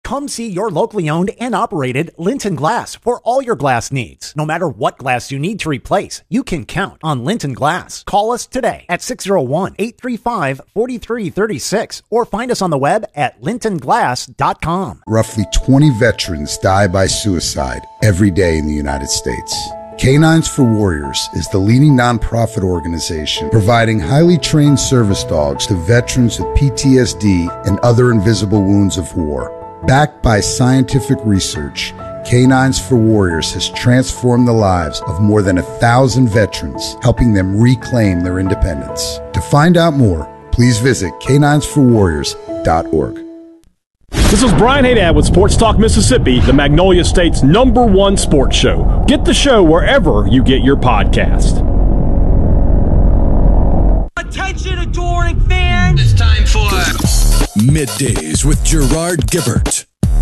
Come see your locally owned and operated Linton Glass for all your glass needs. No matter what glass you need to replace, you can count on Linton Glass. Call us today at 601-835-4336 or find us on the web at lintonglass.com. Roughly 20 veterans die by suicide every day in the United States. Canines for Warriors is the leading nonprofit organization providing highly trained service dogs to veterans with PTSD and other invisible wounds of war. Backed by scientific research, Canines for Warriors has transformed the lives of more than 1,000 veterans, helping them reclaim their independence. To find out more, please visit caninesforwarriors.org. This is Brian Haydad with Sports Talk Mississippi, the Magnolia State's #1 sports show. Get the show wherever you get your podcast. Attention, adoring fans! It's time for Middays with Gerard Gibbert.